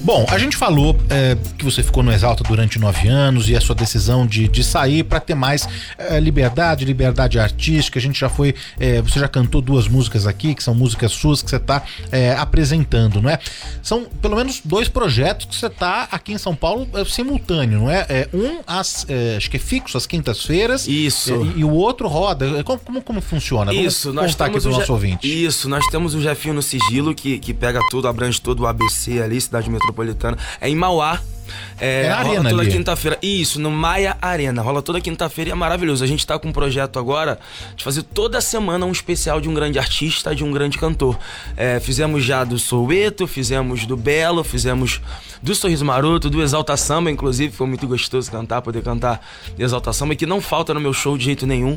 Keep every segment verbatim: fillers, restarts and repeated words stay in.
Bom, a gente falou é, que você ficou no Exalta durante nove anos e a sua decisão de, de sair para ter mais é, liberdade, liberdade artística. A gente já foi, é, você já cantou duas músicas aqui, que são músicas suas que você está é, apresentando, não é? São pelo menos dois projetos que você está aqui em São Paulo é, simultâneo, não é? é um, as, é, acho que é fixo, às quintas-feiras. Isso. É, e o outro roda. Como, como, como funciona? Vamos Isso, nós contar aqui pro nosso ouvinte. Isso, nós temos o Jefinho no Sigilo, que, que pega tudo, abrange todo o A B C ali, cidade metropolitana. É em Mauá. É, é a rola arena toda ali. quinta-feira. Isso, no Maia Arena. Rola toda quinta-feira e é maravilhoso. A gente tá com um projeto agora de fazer toda semana um especial de um grande artista, de um grande cantor. É, fizemos já do Soweto, fizemos do Belo, fizemos do Sorriso Maroto, do Exalta Samba, inclusive. Foi muito gostoso cantar, poder cantar Exalta Samba, que não falta no meu show de jeito nenhum.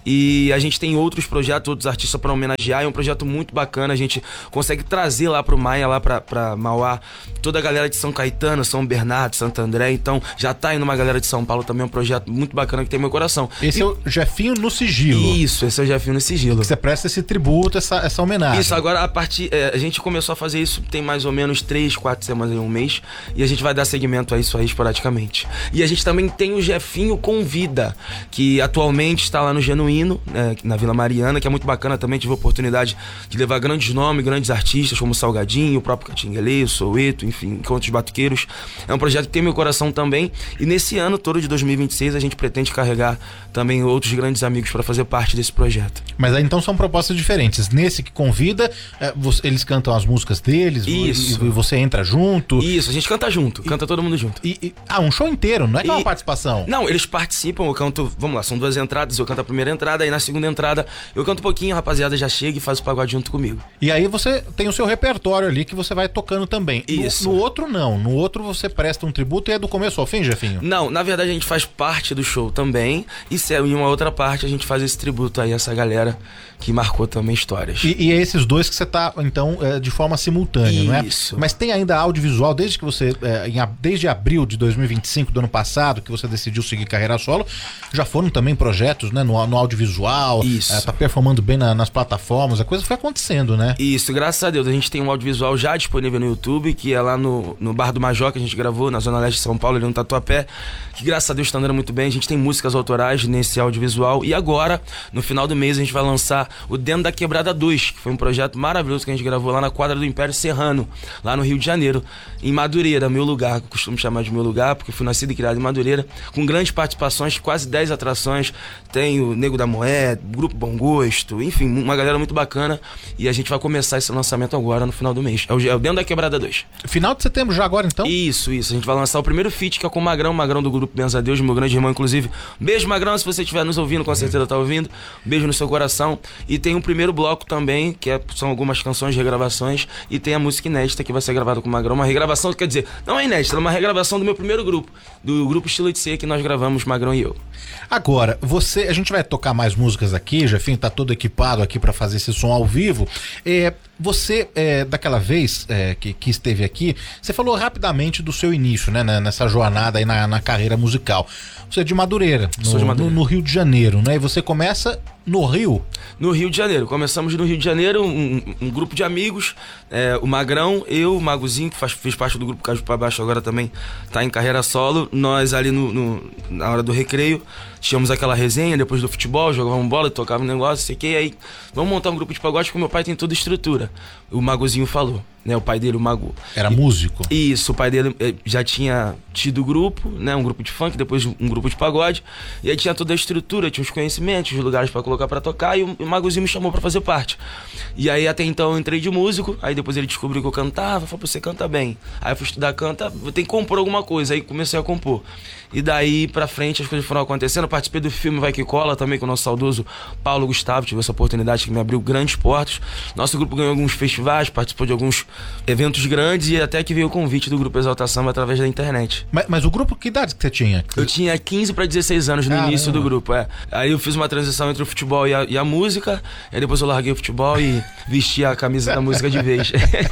E a gente tem outros projetos, outros artistas para homenagear. É um projeto muito bacana. A gente consegue trazer lá pro Maia, lá pra, pra Mauá, toda a galera de São Caetano, São Bernardo, Santo André, então já tá indo uma galera de São Paulo também, um projeto muito bacana que tem meu coração. Esse e... é o Jefinho no Sigilo. Isso, esse é o Jefinho no Sigilo. Que você presta esse tributo, essa, essa homenagem. Isso, agora a partir, é, a gente começou a fazer isso tem mais ou menos três, quatro semanas em um mês, e a gente vai dar seguimento a isso aí esporadicamente. E a gente também tem o Jefinho Convida, que atualmente está lá no Genuíno, né, na Vila Mariana, que é muito bacana também, tive a oportunidade de levar grandes nomes, grandes artistas, como o Salgadinho, o próprio Catinguele, o Soweto, enfim, Encontros Batuqueiros. É um projeto que tem meu coração também, e nesse ano todo de dois mil e vinte e seis a gente pretende carregar também outros grandes amigos para fazer parte desse projeto. Mas aí então são propostas diferentes. Nesse que convida, é, você, eles cantam as músicas deles. Isso. E, e você entra junto. Isso, a gente canta junto, e, canta todo mundo junto. E, e, ah, um show inteiro, não é que é uma e, participação? Não, eles participam, eu canto, vamos lá, são duas entradas, eu canto a primeira entrada, aí na segunda entrada eu canto um pouquinho, a rapaziada já chega e faz o pagode junto comigo. E aí você tem o seu repertório ali que você vai tocando também. Isso. No, no outro não, no outro você presta um tributo e é do começo ao fim, Jefinho? Não, na verdade a gente faz parte do show também, e em uma outra parte a gente faz esse tributo aí a essa galera que marcou também histórias. E, e é esses dois que você tá, então, é, de forma simultânea, não é? Isso. Mas tem ainda audiovisual, desde que você, é, em, desde abril de dois mil e vinte e cinco do ano passado, que você decidiu seguir carreira solo, já foram também projetos, né, no, no audiovisual, Isso. É, tá performando bem na, nas plataformas, a coisa foi acontecendo, né? Isso, graças a Deus, a gente tem um audiovisual já disponível no YouTube, que é lá no, no Bar do Major, que a gente gravou, na Zona Leste de São Paulo, ali no Tatuapé, que graças a Deus tá andando muito bem. A gente tem músicas autorais nesse audiovisual, e agora, no final do mês, a gente vai lançar o Dentro da Quebrada dois, que foi um projeto maravilhoso que a gente gravou lá na quadra do Império Serrano, lá no Rio de Janeiro, em Madureira, meu lugar, que eu costumo chamar de meu lugar, porque fui nascido e criado em Madureira, com grandes participações, quase dez atrações. Tem o Nego da Moé, Grupo Bom Gosto, enfim, uma galera muito bacana, e a gente vai começar esse lançamento agora no final do mês. É o, é o Dentro da Quebrada dois. Final de setembro já agora, então? Isso, isso. A gente vai lançar o primeiro feat, que é com o Magrão, Magrão do Grupo Benza a Deus, meu grande irmão, inclusive. Beijo, Magrão, se você estiver nos ouvindo, com certeza tá ouvindo. Beijo no seu coração. E tem um primeiro bloco também, que é, são algumas canções, regravações, e tem a música inédita que vai ser gravada com o Magrão. Uma regravação, quer dizer, não é inédita, é uma regravação do meu primeiro grupo, do grupo Estilo de Ser, que nós gravamos, Magrão e eu. Agora, você, a gente vai tocar mais músicas aqui, Jefinho tá todo equipado aqui para fazer esse som ao vivo. É, você, é, daquela vez é, que, que esteve aqui, você falou rapidamente do seu início, né, nessa jornada aí na, na carreira musical. Você é de Madureira, no, Sou de Madureira. No, no Rio de Janeiro, né? E você começa no Rio? No Rio de Janeiro. Começamos no Rio de Janeiro, um, um grupo de amigos, é, o Magrão, eu, o Magozinho, que faz, fez parte do grupo Caju pra Baixo, agora também tá em carreira solo. Nós ali no, no, na hora do recreio, tínhamos aquela resenha depois do futebol, jogávamos bola, tocávamos um negócio, sei que, e aí vamos montar um grupo de pagode, porque meu pai tem toda a estrutura. O Magozinho falou, né, o pai dele, o Mago. Era e, músico? Isso, o pai dele já tinha tido grupo, né, um grupo de funk, depois um grupo de pagode, e aí tinha toda a estrutura, tinha os conhecimentos, os lugares pra colocar pra tocar, e o, o Magozinho me chamou pra fazer parte. E aí até então eu entrei de músico, aí depois ele descobriu que eu cantava, falou, você canta bem. Aí eu fui estudar canta, tem que compor alguma coisa, aí comecei a compor. E daí pra frente as coisas foram acontecendo, eu participei do filme Vai Que Cola também com o nosso saudoso Paulo Gustavo, tive essa oportunidade que me abriu grandes portas. Nosso grupo ganhou alguns festivais, participou de alguns eventos grandes, e até que veio o convite do grupo Exalta Samba através da internet. Mas, mas o grupo, que idade que você tinha? Eu tinha quinze para dezesseis anos no Caramba. início do grupo, é. Aí eu fiz uma transição entre o futebol e a, e a música, aí depois eu larguei o futebol e vesti a camisa da música de vez.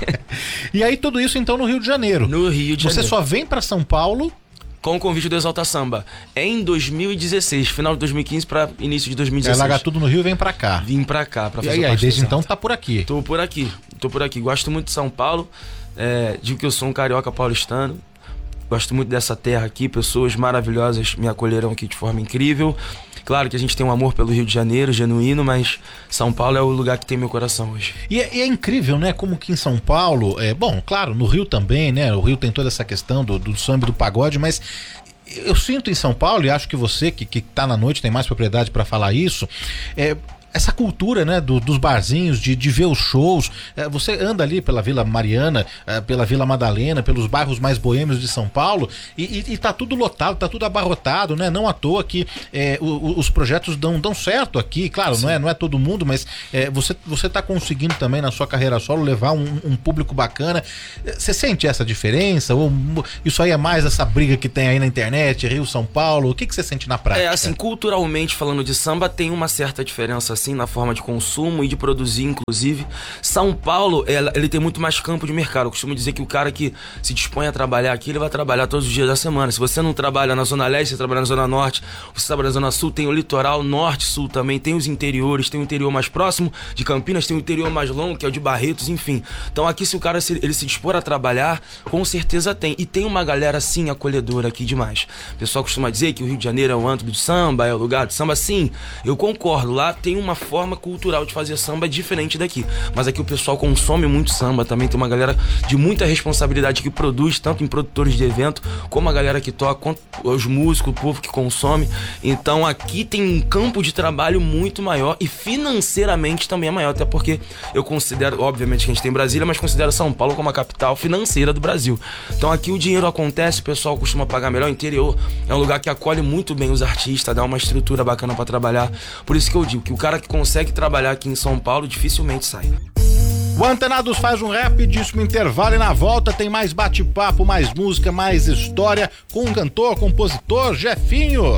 E aí tudo isso então no Rio de Janeiro? No Rio de Você Janeiro. só vem pra São Paulo com o convite do Exalta Samba. É em dois mil e dezesseis, final de dois mil e quinze para início de dois mil e dezesseis. É, largar tudo no Rio e vem pra cá. Vim pra cá, pra E fazer aí, aí parte desde do então Exalta. tá por aqui. Tô por aqui, tô por aqui. Gosto muito de São Paulo. É, digo que eu sou um carioca paulistano. Gosto muito dessa terra aqui, pessoas maravilhosas me acolheram aqui de forma incrível. Claro que a gente tem um amor pelo Rio de Janeiro, genuíno, mas São Paulo é o lugar que tem meu coração hoje. E é, e é incrível, né? Como que em São Paulo, é, bom, claro, no Rio também, né? O Rio tem toda essa questão do, do samba e do pagode, mas eu sinto em São Paulo, e acho que você que, que tá na noite tem mais propriedade para falar isso, é... essa cultura, né, do, dos barzinhos, de, de ver os shows. É, você anda ali pela Vila Mariana, é, pela Vila Madalena, pelos bairros mais boêmios de São Paulo, e, e, e tá tudo lotado, tá tudo abarrotado, né? Não à toa que é, o, os projetos dão, dão certo aqui, claro, não é, não é todo mundo, mas é, você, você tá conseguindo também na sua carreira solo levar um, um público bacana. Você sente essa diferença? Ou isso aí é mais essa briga que tem aí na internet, Rio, São Paulo? O que que você sente na prática? É, assim, culturalmente falando de samba, tem uma certa diferença, assim, na forma de consumo e de produzir, inclusive. São Paulo, ele tem muito mais campo de mercado. Eu costumo dizer que o cara que se dispõe a trabalhar aqui, ele vai trabalhar todos os dias da semana. Se você não trabalha na Zona Leste, você trabalha na Zona Norte, você trabalha na Zona Sul, tem o litoral, Norte, Sul também, tem os interiores, tem o interior mais próximo de Campinas, tem o interior mais longo, que é o de Barretos, enfim. Então aqui, se o cara se, ele se dispor a trabalhar, com certeza tem. E tem uma galera, sim, acolhedora aqui demais. O pessoal costuma dizer que o Rio de Janeiro é o antro do samba, é o lugar do samba. Sim, eu concordo. Lá tem uma forma cultural de fazer samba diferente daqui, mas aqui o pessoal consome muito samba também, tem uma galera de muita responsabilidade que produz, tanto em produtores de evento, como a galera que toca, quanto os músicos, o povo que consome. Então aqui tem um campo de trabalho muito maior e financeiramente também é maior, até porque eu considero, obviamente que a gente tem Brasília, mas considero São Paulo como a capital financeira do Brasil. Então aqui o dinheiro acontece, o pessoal costuma pagar melhor. O interior é um lugar que acolhe muito bem os artistas, dá uma estrutura bacana para trabalhar. Por isso que eu digo que o cara que consegue trabalhar aqui em São Paulo dificilmente sai. O Antenados faz um rapidíssimo intervalo e na volta tem mais bate-papo, mais música, mais história com o cantor, compositor Jefinho.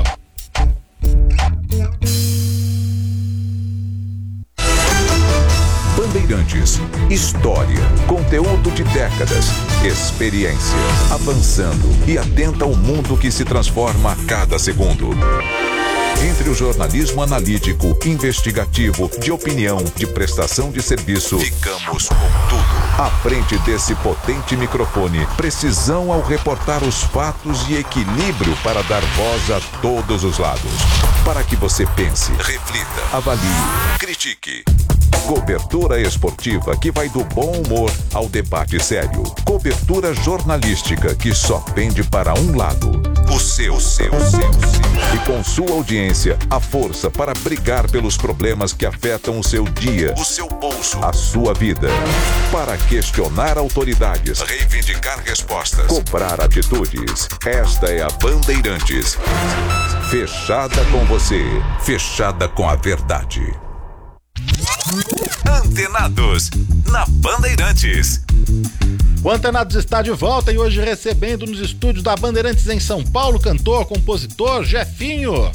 Bandeirantes, história, conteúdo de décadas, experiência, avançando e atenta ao mundo que se transforma a cada segundo. Entre o jornalismo analítico, investigativo, de opinião, de prestação de serviço, ficamos com tudo. À frente desse potente microfone, precisão ao reportar os fatos e equilíbrio para dar voz a todos os lados. Para que você pense, reflita, avalie, critique. Cobertura esportiva que vai do bom humor ao debate sério. Cobertura jornalística que só pende para um lado. O seu, o seu, o seu, o seu. E com sua audiência, a força para brigar pelos problemas que afetam o seu dia, o seu bolso, a sua vida. Para questionar autoridades, reivindicar respostas, cobrar atitudes. Esta é a Bandeirantes. Fechada com você, fechada com a verdade. Antenados, na Bandeirantes. O Antenados está de volta e hoje recebendo nos estúdios da Bandeirantes em São Paulo, cantor, compositor Jefinho.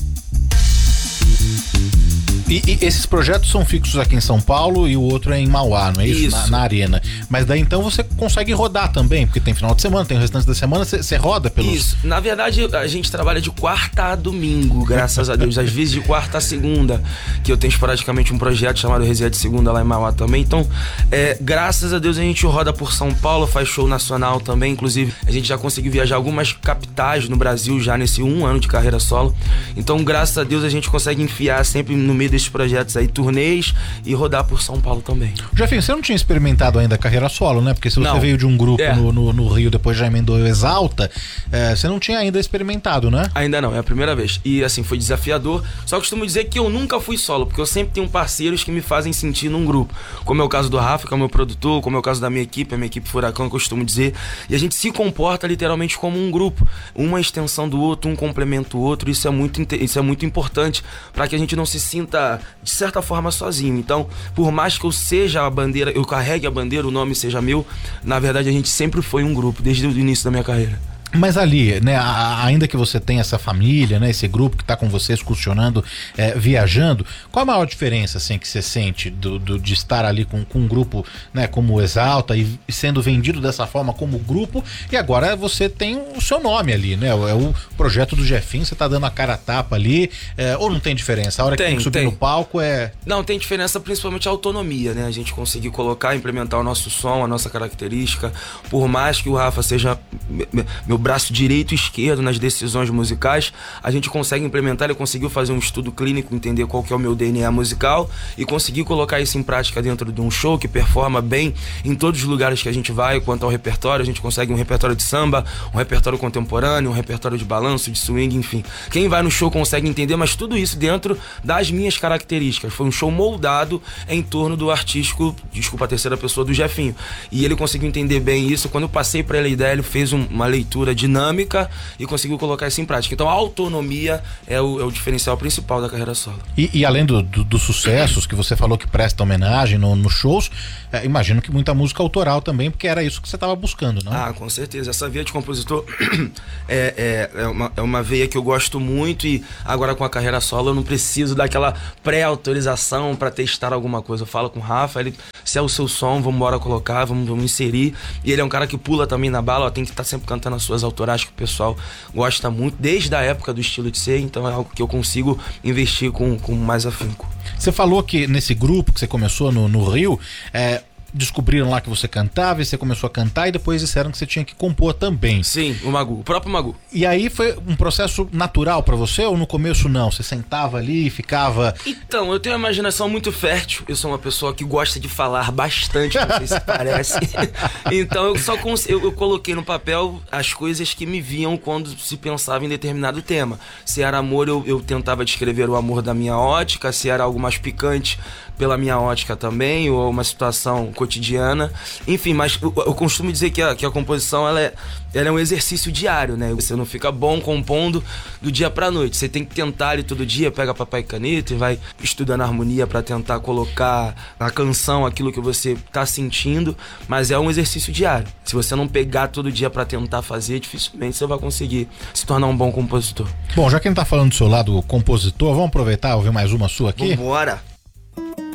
E, e esses projetos são fixos aqui em São Paulo e o outro é em Mauá, não é isso? Isso. Na, na Arena. Mas daí então você consegue rodar também, porque tem final de semana, tem o restante da semana, você roda pelos... Isso. Na verdade, a gente trabalha de quarta a domingo, graças a Deus. Às vezes de quarta a segunda, que eu tenho esporadicamente um projeto chamado Resenha de Segunda lá em Mauá também. Então, é, graças a Deus a gente roda por São Paulo, faz show nacional também. Inclusive, a gente já conseguiu viajar algumas capitais no Brasil já nesse um ano de carreira solo. Então, graças a Deus a gente consegue enfiar sempre no meio desses projetos aí, turnês e rodar por São Paulo também. Jefinho, você não tinha experimentado ainda a carreira solo, né? Porque se você não. veio de um grupo é. no, no, no Rio, depois já emendou o Exalta, é, você não tinha ainda experimentado, né? Ainda não, é a primeira vez. E assim, foi desafiador. Só costumo dizer que eu nunca fui solo, porque eu sempre tenho parceiros que me fazem sentir num grupo. Como é o caso do Rafa, que é o meu produtor, como é o caso da minha equipe, a minha equipe Furacão, eu costumo dizer. E a gente se comporta literalmente como um grupo. Uma extensão do outro, um complementa o outro. Isso é muito, isso é muito importante para que a gente não se sinta, de certa forma, sozinho. Então, por mais que eu seja a bandeira, eu carregue a bandeira, o nome seja meu, na verdade a gente sempre foi um grupo, desde o início da minha carreira. Mas ali, né, a, ainda que você tenha essa família, né, esse grupo que tá com você excursionando, é, viajando, qual a maior diferença, assim, que você sente do, do, de estar ali com, com um grupo, né, como o Exalta e, e sendo vendido dessa forma como grupo, e agora você tem o seu nome ali, né, é o projeto do Jefinho, você tá dando a cara a tapa ali, é, ou não tem diferença? A hora tem, que tem que subir tem. no palco é... Não, tem diferença principalmente a autonomia, né, a gente conseguir colocar, implementar o nosso som, a nossa característica, por mais que o Rafa seja meu braço direito e esquerdo nas decisões musicais, a gente consegue implementar, ele conseguiu fazer um estudo clínico, entender qual que é o meu D N A musical e conseguir colocar isso em prática dentro de um show que performa bem em todos os lugares que a gente vai. Quanto ao repertório, a gente consegue um repertório de samba, um repertório contemporâneo, um repertório de balanço, de swing, enfim. Quem vai no show consegue entender, mas tudo isso dentro das minhas características. Foi um show moldado em torno do artístico, desculpa a terceira pessoa, do Jefinho. E ele conseguiu entender bem isso. Quando eu passei para ele a ideia, ele fez um, uma leitura dinâmica e conseguiu colocar isso em prática. Então a autonomia é o, é o diferencial principal da carreira solo. E, e além do, do, dos sucessos que você falou que presta homenagem nos no shows, é, imagino que muita música autoral também, porque era isso que você estava buscando, não? Ah, com certeza. Essa veia de compositor é, é, é, uma, é uma veia que eu gosto muito, e agora com a carreira solo eu não preciso daquela pré-autorização para testar alguma coisa. Eu falo com o Rafa, ele, se é o seu som, vamos embora colocar, vamos, vamos inserir. E ele é um cara que pula também na bala, ó, tem que estar tá sempre cantando as suas autorais que o pessoal gosta muito, desde a época do estilo de ser, então é algo que eu consigo investir com, com mais afinco. Você falou que nesse grupo que você começou no, no Rio, é, descobriram lá que você cantava e você começou a cantar e depois disseram que você tinha que compor também. Sim, o Magu, o próprio Magu. E aí foi um processo natural pra você ou no começo não? Você sentava ali e ficava... Então, eu tenho uma imaginação muito fértil, eu sou uma pessoa que gosta de falar bastante, não sei se parece. Então eu só cons... eu, eu coloquei no papel as coisas que me viam quando se pensava em determinado tema. Se era amor, eu, eu tentava descrever o amor da minha ótica, se era algo mais picante, pela minha ótica também, ou uma situação cotidiana, enfim, mas eu, eu costumo dizer que a, que a composição ela é, ela é um exercício diário, né? Você não fica bom compondo do dia pra noite, você tem que tentar ali todo dia, pega papel e caneta e vai estudando a harmonia pra tentar colocar na canção aquilo que você tá sentindo, mas é um exercício diário. Se você não pegar todo dia pra tentar fazer, dificilmente você vai conseguir se tornar um bom compositor. Bom, já que a gente tá falando do seu lado compositor, vamos aproveitar e ouvir mais uma sua aqui? Vambora!